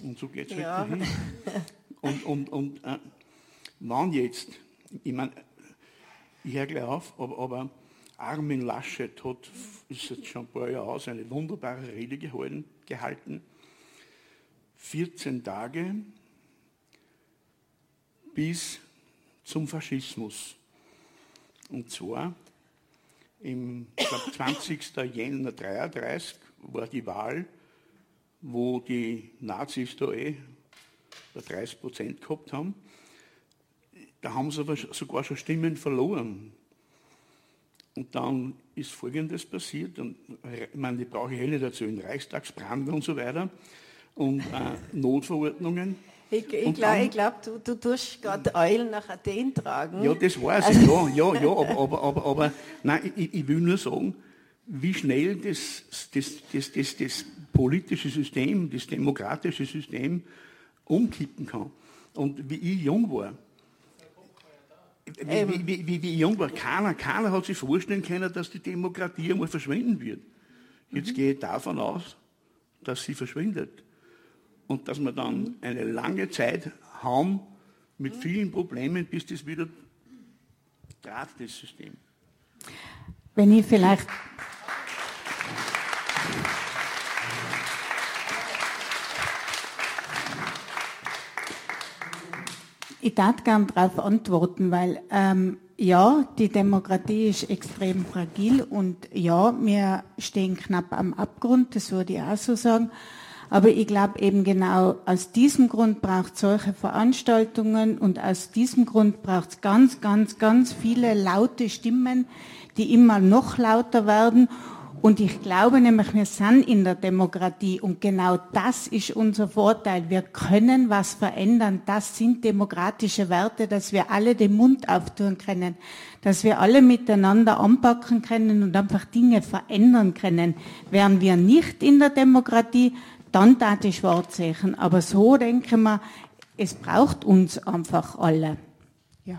Und so geht es ja hin. Und wann jetzt, ich meine, ich höre gleich auf, aber Armin Laschet ist jetzt schon ein paar Jahre aus, eine wunderbare Rede gehalten. 14 Tage bis zum Faschismus. Und zwar im 20. Jänner 1933 war die Wahl, wo die Nazis da 30% gehabt haben. Da haben sie aber sogar schon Stimmen verloren. Und dann ist Folgendes passiert, und ich meine, die brauche ich nicht dazu, in Reichstagsbrand und so weiter, und Notverordnungen. Ich glaube, du tust gerade Eulen nach Athen tragen. Ja, das weiß ich, aber nein, ich will nur sagen, wie schnell das politische System, das demokratische System umkippen kann. Und wie ich jung war, wie ich jung war, keiner hat sich vorstellen können, dass die Demokratie einmal verschwinden wird. Jetzt gehe ich davon aus, dass sie verschwindet. Und dass wir dann eine lange Zeit haben mit vielen Problemen, bis das wieder trat, das System. Wenn ich vielleicht... Ich darf gerne darauf antworten, weil ja, die Demokratie ist extrem fragil und ja, wir stehen knapp am Abgrund, das würde ich auch so sagen. Aber ich glaube eben genau aus diesem Grund braucht es solche Veranstaltungen und aus diesem Grund braucht es ganz, ganz, ganz viele laute Stimmen, die immer noch lauter werden. Und ich glaube nämlich, wir sind in der Demokratie und genau das ist unser Vorteil. Wir können was verändern. Das sind demokratische Werte, dass wir alle den Mund auftun können, dass wir alle miteinander anpacken können und einfach Dinge verändern können. Wären wir nicht in der Demokratie, dann darf ich schwarz sehen. Aber so denke ich, es braucht uns einfach alle. Ja.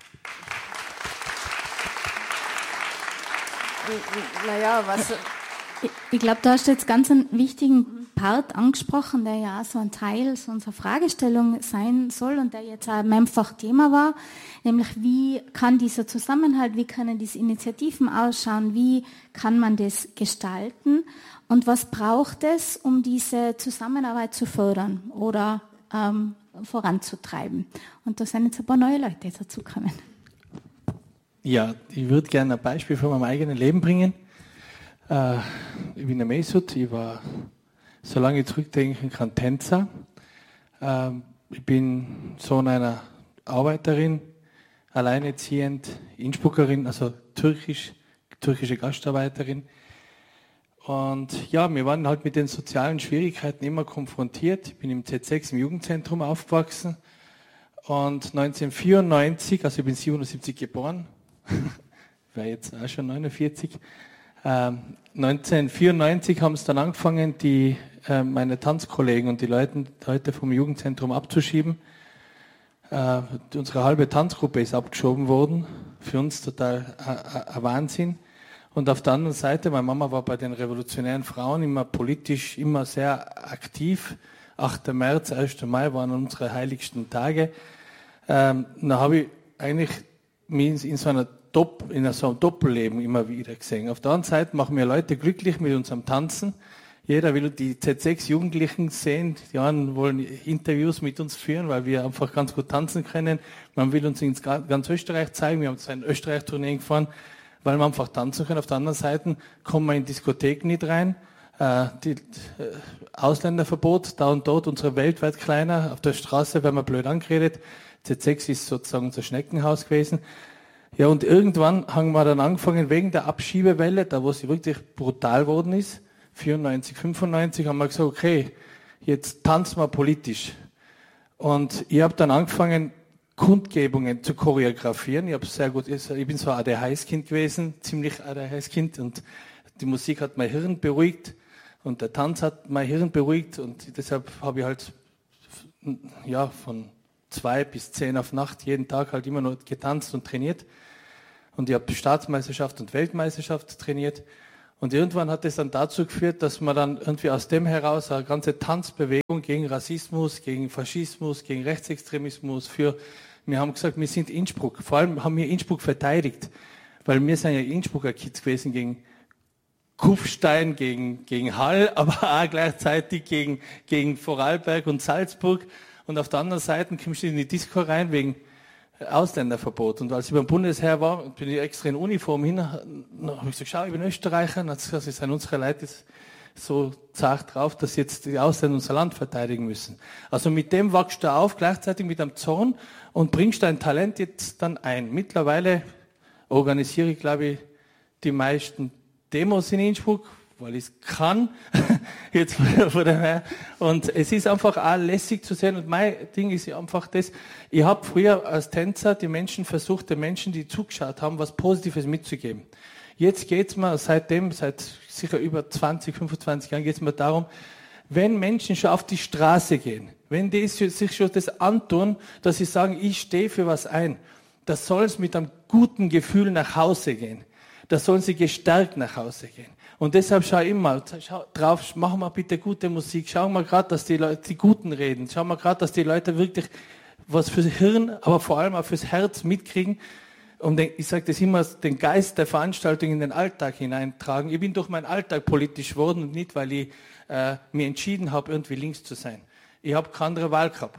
Naja, was... Ich glaube, du hast jetzt ganz einen wichtigen Part angesprochen, der ja auch so ein Teil so unserer Fragestellung sein soll und der jetzt auch einfach Thema war, nämlich wie kann dieser Zusammenhalt, wie können diese Initiativen ausschauen, wie kann man das gestalten und was braucht es, um diese Zusammenarbeit zu fördern oder voranzutreiben. Und da sind jetzt ein paar neue Leute dazugekommen. Ja, ich würde gerne ein Beispiel von meinem eigenen Leben bringen. Ich bin ein Mesut, ich war, solange ich zurückdenken kann, Tänzer. Ich bin Sohn einer Arbeiterin, alleinerziehend, Innsbruckerin, also türkische Gastarbeiterin. Und ja, wir waren halt mit den sozialen Schwierigkeiten immer konfrontiert. Ich bin im Z6 im Jugendzentrum aufgewachsen und 1994, also ich bin 77 geboren, ich war jetzt auch schon 49, 1994 haben es dann angefangen, meine Tanzkollegen und die Leute vom Jugendzentrum abzuschieben. Unsere halbe Tanzgruppe ist abgeschoben worden. Für uns total ein Wahnsinn. Und auf der anderen Seite, meine Mama war bei den revolutionären Frauen immer politisch, immer sehr aktiv. 8. März, 1. Mai waren unsere heiligsten Tage. Da habe ich eigentlich mich in so einem Doppelleben immer wieder gesehen. Auf der anderen Seite machen wir Leute glücklich mit unserem Tanzen. Jeder will die Z6-Jugendlichen sehen. Die anderen wollen Interviews mit uns führen, weil wir einfach ganz gut tanzen können. Man will uns in ganz Österreich zeigen. Wir haben jetzt ein Österreich-Tournee gefahren, weil wir einfach tanzen können. Auf der anderen Seite kommen wir in Diskotheken nicht rein. Ausländerverbot, da und dort, unsere Welt wird kleiner. Auf der Straße werden wir blöd angeredet. Z6 ist sozusagen unser Schneckenhaus gewesen. Ja, und irgendwann haben wir dann angefangen, wegen der Abschiebewelle, da wo sie wirklich brutal worden ist, 94, 95, haben wir gesagt, okay, jetzt tanzen wir politisch. Und ich habe dann angefangen, Kundgebungen zu choreografieren. Ich bin so ein ADHS-Kind gewesen, ziemlich ADHS-Kind, und die Musik hat mein Hirn beruhigt und der Tanz hat mein Hirn beruhigt und deshalb habe ich halt von 2 bis 10 auf Nacht jeden Tag halt immer nur getanzt und trainiert. Und ich habe Staatsmeisterschaft und Weltmeisterschaft trainiert. Und irgendwann hat es dann dazu geführt, dass man dann irgendwie aus dem heraus eine ganze Tanzbewegung gegen Rassismus, gegen Faschismus, gegen Rechtsextremismus wir haben gesagt, wir sind Innsbruck. Vor allem haben wir Innsbruck verteidigt, weil wir sind ja Innsbrucker Kids gewesen gegen Kufstein, gegen Hall, aber auch gleichzeitig gegen Vorarlberg und Salzburg. Und auf der anderen Seite kommst du in die Disco rein wegen Ausländerverbot. Und als ich beim Bundesheer war, bin ich extra in Uniform hin, habe ich gesagt, schau, ich bin Österreicher, und hat gesagt, es sind unsere Leute so zart drauf, dass jetzt die Ausländer unser Land verteidigen müssen. Also mit dem wachst du auf, gleichzeitig mit einem Zorn und bringst dein Talent jetzt dann ein. Mittlerweile organisiere ich, glaube ich, die meisten Demos in Innsbruck, weil ich es kann, jetzt von daher. Und es ist einfach auch lässig zu sehen. Und mein Ding ist einfach das, ich habe früher als Tänzer den Menschen, die zugeschaut haben, was Positives mitzugeben. Jetzt geht's mir seit sicher über 20, 25 Jahren geht's mir darum, wenn Menschen schon auf die Straße gehen, wenn die sich schon das antun, dass sie sagen, ich stehe für was ein, das soll es mit einem guten Gefühl nach Hause gehen. Da sollen sie gestärkt nach Hause gehen. Und deshalb schau immer drauf, machen wir bitte gute Musik, schauen wir gerade, dass die Leute die Guten reden, schauen wir gerade, dass die Leute wirklich was fürs Hirn, aber vor allem auch fürs Herz mitkriegen. Und ich sage das immer, den Geist der Veranstaltung in den Alltag hineintragen. Ich bin durch meinen Alltag politisch geworden und nicht, weil ich mir entschieden habe, irgendwie links zu sein. Ich habe keine andere Wahl gehabt.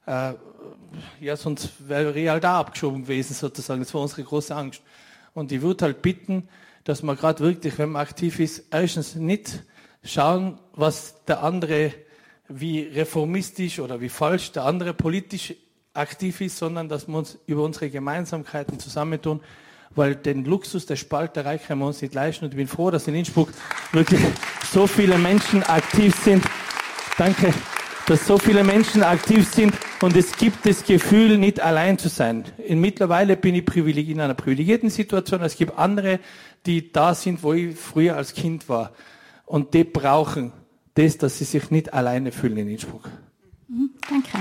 Sonst wäre ich halt da abgeschoben gewesen, sozusagen. Das war unsere große Angst. Und ich würde halt bitten, dass man gerade wirklich, wenn man aktiv ist, erstens nicht schauen, was der andere, wie reformistisch oder wie falsch der andere politisch aktiv ist, sondern dass wir uns über unsere Gemeinsamkeiten zusammentun, weil den Luxus der Spalterei können wir uns nicht leisten. Und ich bin froh, dass in Innsbruck wirklich so viele Menschen aktiv sind. Danke, dass so viele Menschen aktiv sind und es gibt das Gefühl, nicht allein zu sein. Mittlerweile bin ich in einer privilegierten Situation. Es gibt andere, die da sind, wo ich früher als Kind war. Und die brauchen das, dass sie sich nicht alleine fühlen in Innsbruck. Danke.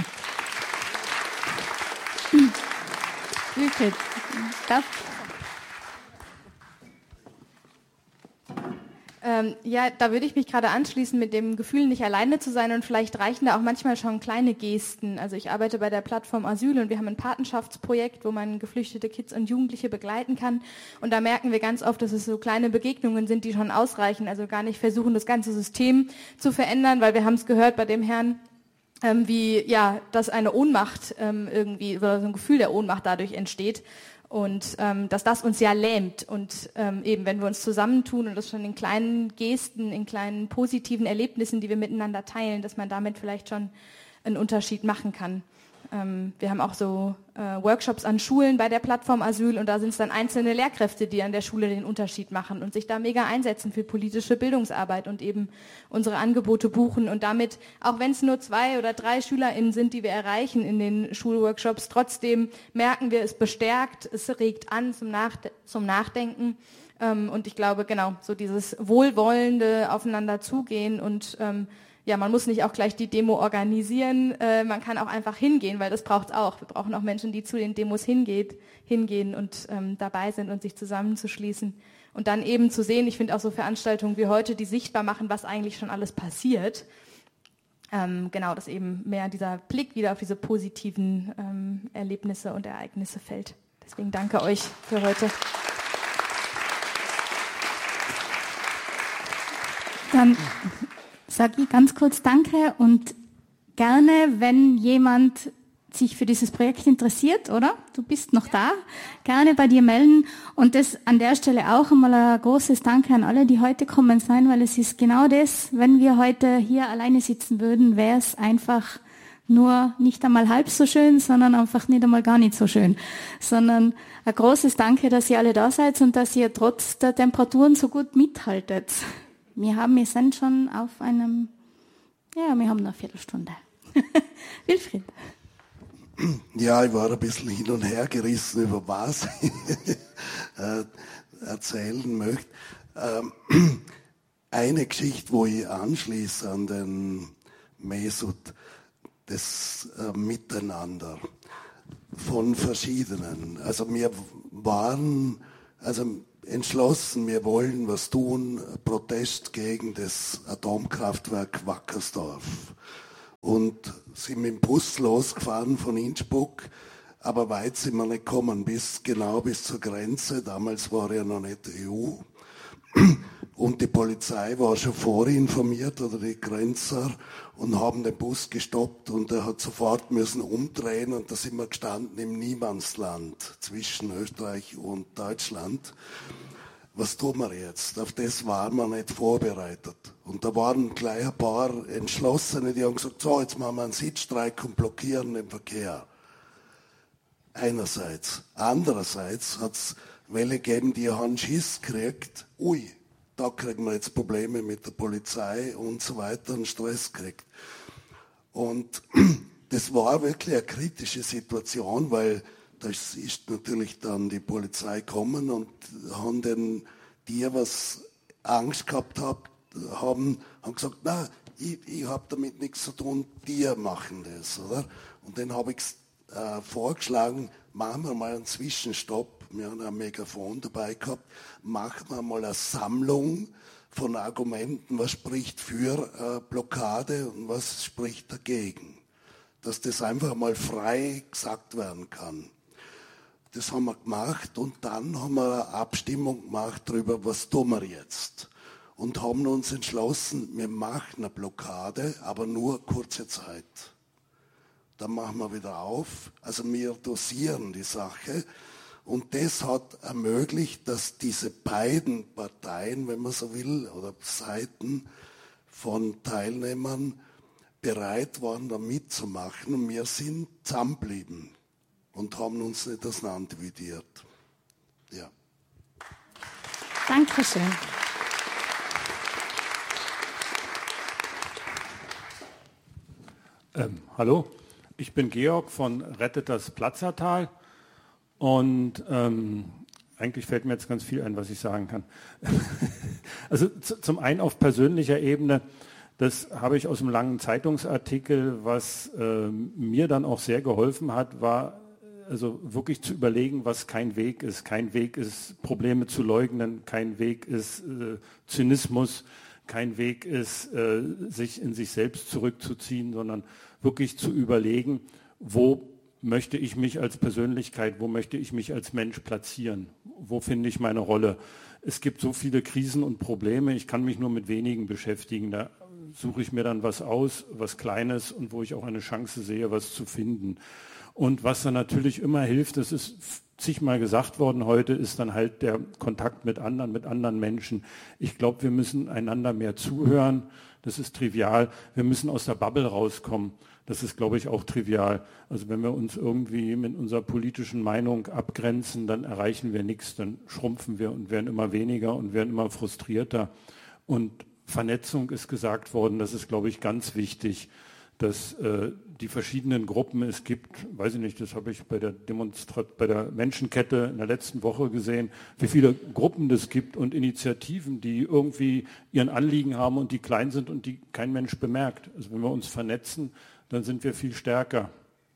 Wilfried, ja, da würde ich mich gerade anschließen mit dem Gefühl, nicht alleine zu sein, und vielleicht reichen da auch manchmal schon kleine Gesten. Also ich arbeite bei der Plattform Asyl und wir haben ein Patenschaftsprojekt, wo man geflüchtete Kids und Jugendliche begleiten kann, und da merken wir ganz oft, dass es so kleine Begegnungen sind, die schon ausreichen, also gar nicht versuchen, das ganze System zu verändern, weil wir haben es gehört bei dem Herrn, dass eine Ohnmacht irgendwie, oder so ein Gefühl der Ohnmacht dadurch entsteht. Und dass das uns ja lähmt. Und eben, wenn wir uns zusammentun und das schon in kleinen Gesten, in kleinen positiven Erlebnissen, die wir miteinander teilen, dass man damit vielleicht schon einen Unterschied machen kann. Wir haben auch so Workshops an Schulen bei der Plattform Asyl, und da sind es dann einzelne Lehrkräfte, die an der Schule den Unterschied machen und sich da mega einsetzen für politische Bildungsarbeit und eben unsere Angebote buchen und damit, auch wenn es nur 2 oder 3 SchülerInnen sind, die wir erreichen in den Schulworkshops, trotzdem merken wir, es bestärkt, es regt an zum Nachdenken. Und ich glaube, genau, so dieses wohlwollende Aufeinander zugehen und man muss nicht auch gleich die Demo organisieren, man kann auch einfach hingehen, weil das braucht es auch. Wir brauchen auch Menschen, die zu den Demos hingehen und dabei sind und sich zusammenzuschließen. Und dann eben zu sehen, ich finde auch so Veranstaltungen wie heute, die sichtbar machen, was eigentlich schon alles passiert. Dass eben mehr dieser Blick wieder auf diese positiven Erlebnisse und Ereignisse fällt. Deswegen danke euch für heute. Dann sage ich ganz kurz Danke und gerne, wenn jemand sich für dieses Projekt interessiert, oder? Du bist noch da. Gerne bei dir melden. Und das an der Stelle auch einmal ein großes Danke an alle, die heute kommen sein, weil es ist genau das, wenn wir heute hier alleine sitzen würden, wäre es einfach nur nicht einmal halb so schön, sondern einfach nicht einmal gar nicht so schön. Sondern ein großes Danke, dass ihr alle da seid und dass ihr trotz der Temperaturen so gut mithaltet. Wir sind schon auf wir haben noch eine Viertelstunde. Wilfried. Ja, ich war ein bisschen hin und her gerissen, über was ich erzählen möchte. Eine Geschichte, wo ich anschließe an den Mesut, das Miteinander von verschiedenen. Also entschlossen, wir wollen was tun, Protest gegen das Atomkraftwerk Wackersdorf. Und sind mit dem Bus losgefahren von Innsbruck, aber weit sind wir nicht gekommen, bis zur Grenze. Damals war ja noch nicht die EU. Und die Polizei war schon vorinformiert, oder die Grenzer, und haben den Bus gestoppt und er hat sofort müssen umdrehen und da sind wir gestanden im Niemandsland zwischen Österreich und Deutschland. Was tun wir jetzt? Auf das waren wir nicht vorbereitet. Und da waren gleich ein paar Entschlossene, die haben gesagt, so, jetzt machen wir einen Sitzstreik und blockieren den Verkehr. Einerseits. Andererseits hat es welche gegeben, die haben Schiss gekriegt, ui, da kriegen wir jetzt Probleme mit der Polizei und so weiter und Stress gekriegt. Und das war wirklich eine kritische Situation, weil da ist natürlich dann die Polizei gekommen und haben den, die was Angst gehabt haben gesagt, na, ich habe damit nichts zu tun, die machen das, oder? Und dann habe ich vorgeschlagen, machen wir mal einen Zwischenstopp. Wir haben ein Megafon dabei gehabt, machen wir mal eine Sammlung von Argumenten, was spricht für Blockade und was spricht dagegen. Dass das einfach mal frei gesagt werden kann. Das haben wir gemacht und dann haben wir eine Abstimmung gemacht darüber, was tun wir jetzt. Und haben uns entschlossen, wir machen eine Blockade, aber nur kurze Zeit. Dann machen wir wieder auf. Also wir dosieren die Sache. Und das hat ermöglicht, dass diese beiden Parteien, wenn man so will, oder Seiten von Teilnehmern bereit waren, da mitzumachen. Und wir sind zusammengeblieben und haben uns nicht auseinanderdividiert. Ja. Dankeschön. Hallo, ich bin Georg von Rettet das Platzertal. Und eigentlich fällt mir jetzt ganz viel ein, was ich sagen kann. Also zum einen auf persönlicher Ebene, das habe ich aus einem langen Zeitungsartikel, was mir dann auch sehr geholfen hat, war also wirklich zu überlegen, was kein Weg ist. Kein Weg ist, Probleme zu leugnen, kein Weg ist Zynismus, kein Weg ist, sich in sich selbst zurückzuziehen, sondern wirklich zu überlegen, wo möchte ich mich als Persönlichkeit, wo möchte ich mich als Mensch platzieren? Wo finde ich meine Rolle? Es gibt so viele Krisen und Probleme, ich kann mich nur mit wenigen beschäftigen. Da suche ich mir dann was aus, was Kleines und wo ich auch eine Chance sehe, was zu finden. Und was dann natürlich immer hilft, das ist zigmal gesagt worden heute, ist dann halt der Kontakt mit anderen Menschen. Ich glaube, wir müssen einander mehr zuhören. Das ist trivial. Wir müssen aus der Bubble rauskommen. Das ist, glaube ich, auch trivial. Also wenn wir uns irgendwie mit unserer politischen Meinung abgrenzen, dann erreichen wir nichts, dann schrumpfen wir und werden immer weniger und werden immer frustrierter. Und Vernetzung ist gesagt worden, das ist, glaube ich, ganz wichtig, dass die verschiedenen Gruppen es gibt, weiß ich nicht, das habe ich bei der Menschenkette in der letzten Woche gesehen, wie viele Gruppen es gibt und Initiativen, die irgendwie ihren Anliegen haben und die klein sind und die kein Mensch bemerkt. Also wenn wir uns vernetzen, dann sind wir viel stärker.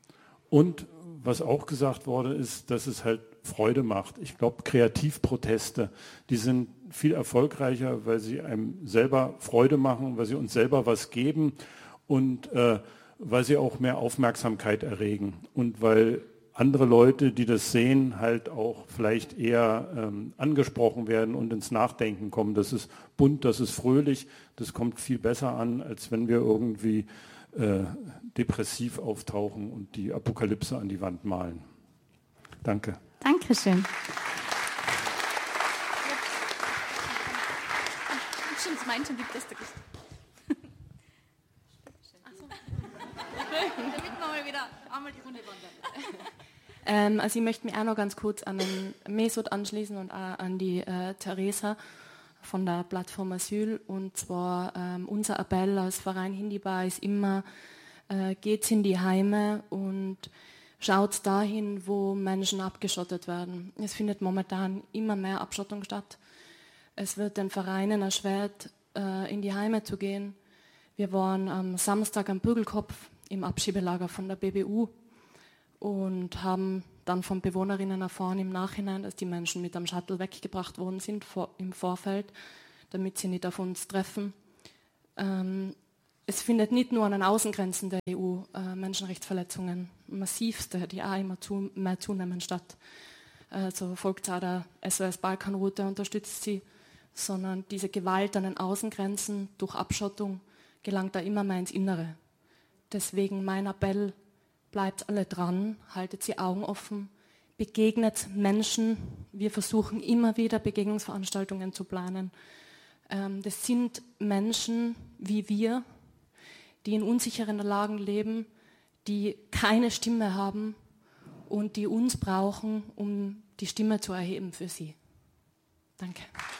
Und was auch gesagt wurde, ist, dass es halt Freude macht. Ich glaube, Kreativproteste, die sind viel erfolgreicher, weil sie einem selber Freude machen, weil sie uns selber was geben und weil sie auch mehr Aufmerksamkeit erregen und weil andere Leute, die das sehen, halt auch vielleicht eher angesprochen werden und ins Nachdenken kommen. Das ist bunt, das ist fröhlich, das kommt viel besser an, als wenn wir irgendwie depressiv auftauchen und die Apokalypse an die Wand malen. Danke. Dankeschön. Manchen gibt es da nicht. Damit wir mal wieder einmal die Runde wandern. Also ich möchte mich auch noch ganz kurz an den Mesut anschließen und auch an die Theresa von der Plattform Asyl. Und zwar unser Appell als Verein Hindibar ist immer, geht in die Heime und schaut dahin, wo Menschen abgeschottet werden. Es findet momentan immer mehr Abschottung statt. Es wird den Vereinen erschwert, in die Heime zu gehen. Wir waren am Samstag am Bügelkopf im Abschiebelager von der BBU und haben dann von Bewohnerinnen erfahren im Nachhinein, dass die Menschen mit am Shuttle weggebracht worden sind im Vorfeld, damit sie nicht auf uns treffen. Es findet nicht nur an den Außengrenzen der EU Menschenrechtsverletzungen, massivste, die auch immer mehr zunehmen statt. Also folgt auch der SOS Balkanroute, unterstützt sie, sondern diese Gewalt an den Außengrenzen durch Abschottung gelangt da immer mehr ins Innere. Deswegen mein Appell, bleibt alle dran, haltet die Augen offen, begegnet Menschen. Wir versuchen immer wieder Begegnungsveranstaltungen zu planen. Das sind Menschen wie wir, die in unsicheren Lagen leben, die keine Stimme haben und die uns brauchen, um die Stimme zu erheben für sie. Danke.